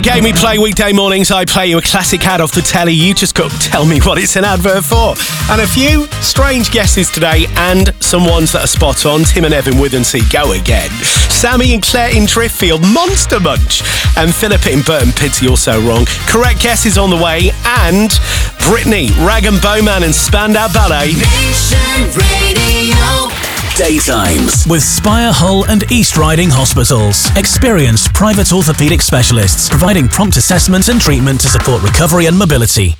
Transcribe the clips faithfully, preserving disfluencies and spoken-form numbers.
Game we play weekday mornings. I play you a classic ad off the telly. You just got to tell me what it's an advert for. And a few strange guesses today and some ones that are spot on. Tim and Evan Withensea go again. Sammy and Claire in Driffield, Monster Munch. And Philippa in Burton Pitsy also wrong. Correct guesses on the way. And Britney, Rag and Bowman and Spandau Ballet. Nation Radio. Daytimes with Spire Hull and East Riding Hospitals. Experienced private orthopaedic specialists providing prompt assessment and treatment to support recovery and mobility.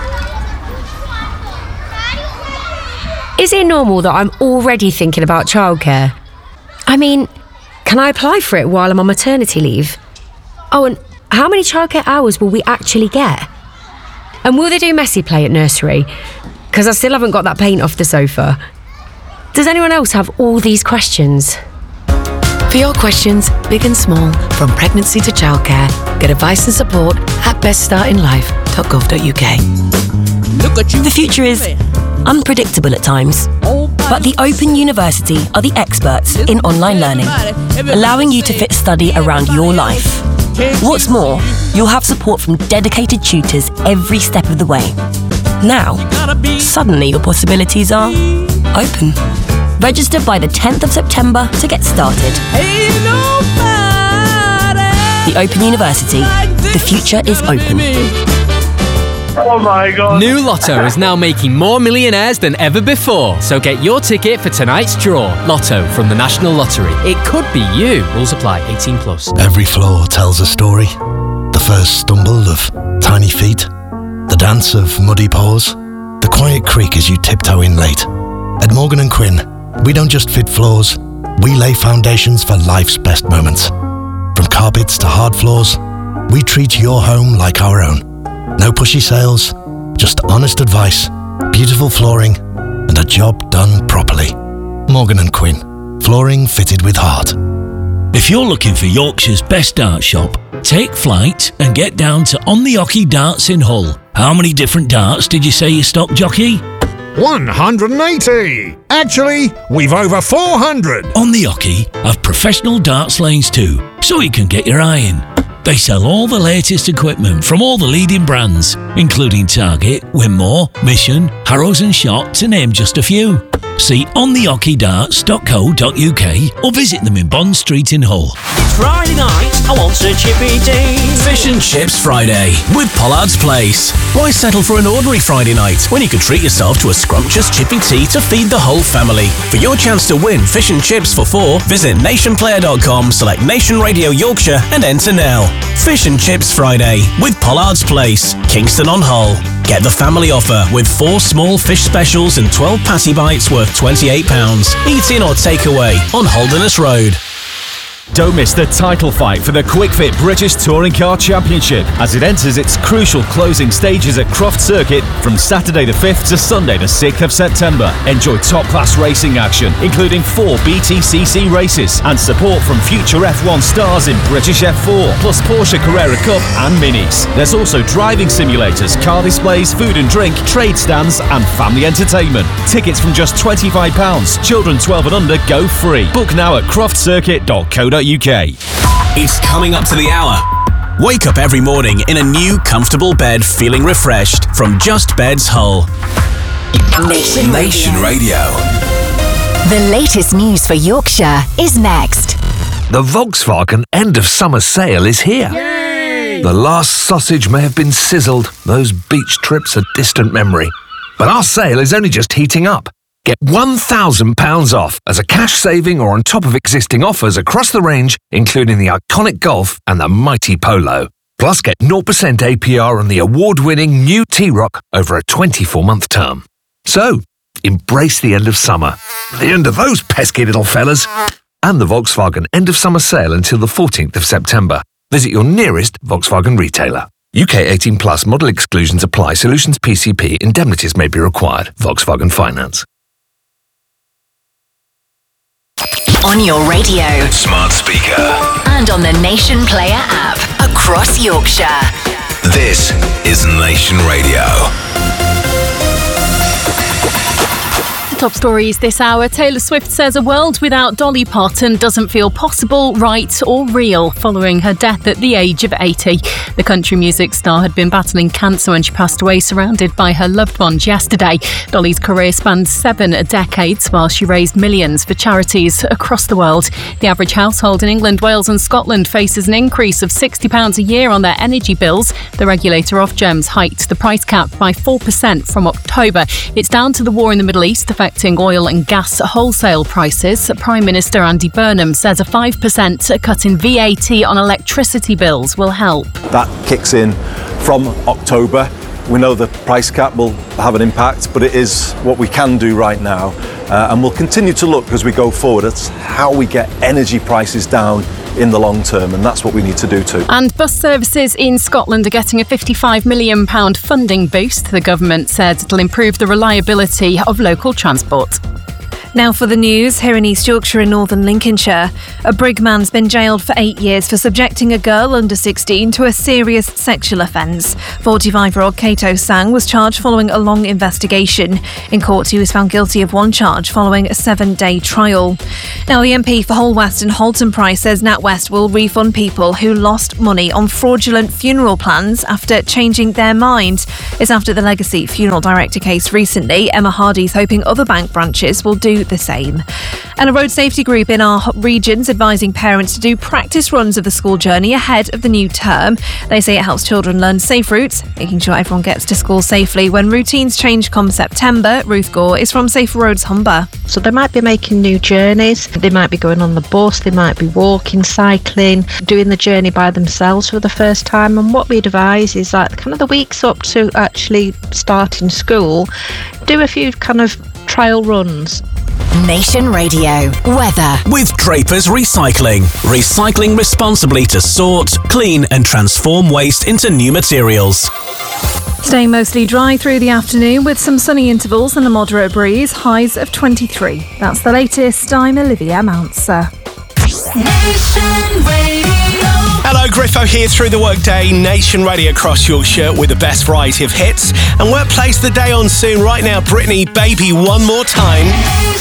Is it normal that I'm already thinking about childcare? I mean, can I apply for it while I'm on maternity leave? Oh, and how many childcare hours will we actually get? And will they do messy play at nursery? Because I still haven't got that paint off the sofa. Does anyone else have all these questions? For your questions, big and small, from pregnancy to childcare, get advice and support at best start in life dot gov dot u k. Look at you. The future is unpredictable at times, but the Open University are the experts in online learning, allowing you to fit study around your life. What's more, you'll have support from dedicated tutors every step of the way. Now, suddenly your possibilities are open. Register by the tenth of September to get started. The Open University. The future is open. Oh my God. New Lotto is now making more millionaires than ever before. So get your ticket for tonight's draw. Lotto from the National Lottery. It could be you. Rules apply. eighteen plus. Every floor tells a story. The first stumble of tiny feet. The dance of muddy paws. The quiet creak as you tiptoe in late. At Morgan and Quinn, we don't just fit floors. We lay foundations for life's best moments. From carpets to hard floors, we treat your home like our own. No pushy sales, just honest advice, beautiful flooring, and a job done properly. Morgan and Quinn, flooring fitted with heart. If you're looking for Yorkshire's best dart shop, take flight and get down to On the Ocky Darts in Hull. How many different darts did you say you stock, jockey? one hundred eighty! Actually, we've over four hundred! On the Ocky have professional darts lanes too, so you can get your eye in. They sell all the latest equipment from all the leading brands, including Target, Winmore, Mission, Harrows and Shot, to name just a few. See on the ocky darts dot co dot u k or visit them in Bond Street in Hull. It's Friday night, I want a chippy tea. Fish and Chips Friday with Pollard's Place. Why settle for an ordinary Friday night when you could treat yourself to a scrumptious chippy tea to feed the whole family? For your chance to win fish and chips for four, visit nation player dot com, select Nation Radio Yorkshire and enter now. Fish and Chips Friday with Pollard's Place, Kingston on Hull. Get the family offer with four small fish specials and twelve patty bites worth twenty-eight pounds. Eat in or take away on Holderness Road. Don't miss the title fight for the Quick Fit British Touring Car Championship as it enters its crucial closing stages at Croft Circuit from Saturday the fifth to Sunday the sixth of September. Enjoy top-class racing action, including four B T C C races and support from future F one stars in British F four, plus Porsche Carrera Cup and Minis. There's also driving simulators, car displays, food and drink, trade stands and family entertainment. Tickets from just twenty-five pounds. Children twelve and under go free. Book now at croft circuit dot co dot u k. It's coming up to the hour. Wake up every morning in a new, comfortable bed feeling refreshed from Just Beds Hull. Nation, Nation Radio. The latest news for Yorkshire is next. The Volkswagen end of summer sale is here. Yay! The last sausage may have been sizzled. Those beach trips are distant memory. But our sale is only just heating up. Get one thousand pounds off as a cash saving or on top of existing offers across the range, including the iconic Golf and the mighty Polo. Plus, get zero percent A P R on the award-winning new T-Roc over a twenty-four month term. So, embrace the end of summer, the end of those pesky little fellas, and the Volkswagen end of summer sale until the fourteenth of September. Visit your nearest Volkswagen retailer. U K eighteen plus, model exclusions apply, solutions P C P, indemnities may be required. Volkswagen Finance. On your radio, smart speaker, and on the Nation Player app across Yorkshire. This is Nation Radio. Top stories this hour. Taylor Swift says a world without Dolly Parton doesn't feel possible, right or real following her death at the age of eighty. The country music star had been battling cancer when she passed away, surrounded by her loved ones yesterday. Dolly's career spanned seven decades while she raised millions for charities across the world. The average household in England, Wales and Scotland faces an increase of sixty pounds a year on their energy bills. The regulator Ofgem's hiked the price cap by four percent from October. It's down to the war in the Middle East affecting oil and gas wholesale prices. Prime Minister Andy Burnham says a five percent cut in V A T on electricity bills will help. That kicks in from October. We know the price cap will have an impact, but it is what we can do right now. Uh, and we'll continue to look as we go forward at how we get energy prices down in the long term, and that's what we need to do too. And bus services in Scotland are getting a fifty-five million pounds funding boost. The government said it'll improve the reliability of local transport. Now for the news, here in East Yorkshire and Northern Lincolnshire. A Brigman's been jailed for eight years for subjecting a girl under sixteen to a serious sexual offence. forty-five-year-old Kato Sang was charged following a long investigation. In court, he was found guilty of one charge following a seven-day trial. Now, the M P for Hull West and Halton Price says NatWest will refund people who lost money on fraudulent funeral plans after changing their mind. It's after the Legacy Funeral Director case recently. Emma Hardy's hoping other bank branches will do the same. And a road safety group in our regions advising parents to do practice runs of the school journey ahead of the new term. They say it helps children learn safe routes, making sure everyone gets to school safely when routines change come September. Ruth Gore is from Safer Roads Humber. So they might be making new journeys, they might be going on the bus, they might be walking, cycling, doing the journey by themselves for the first time. And what we advise is that kind of the weeks up to actually starting school, do a few kind of trial runs. Nation Radio weather with Draper's Recycling. Recycling responsibly to sort, clean and transform waste into new materials. Staying mostly dry through the afternoon with some sunny intervals and a moderate breeze, highs of twenty-three. That's the latest. I'm Olivia Mounser. Nation Radio. Hello, Griffo here through the workday. Nation Radio across Yorkshire with the best variety of hits. And Workplace the day on soon. Right now, Britney, Baby, One More Time.